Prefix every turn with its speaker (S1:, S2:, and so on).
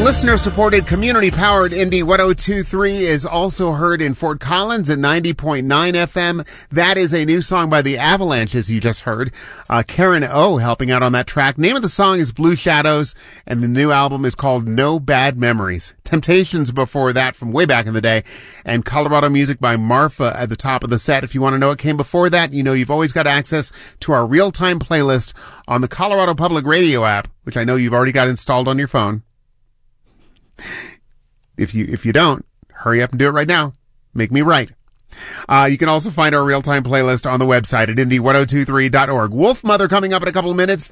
S1: Listener-supported, community-powered Indie 102.3 is also heard in Fort Collins at 90.9 FM. That is a new song by the Avalanches you just heard. Karen O helping out on that track. Name of the song is Blue Shadows, and the new album is called No Bad Memories. Temptations before that from way back in the day, and Colorado Music by Marfa at the top of the set. If you want to know what came before that, you know you've always got access to our real-time playlist on the Colorado Public Radio app, which I know you've already got installed on your phone. If you don't, hurry up and do it right now. Make me right. You can also find our real-time playlist on the website at indie1023.org. Wolf Mother coming up in a couple of minutes.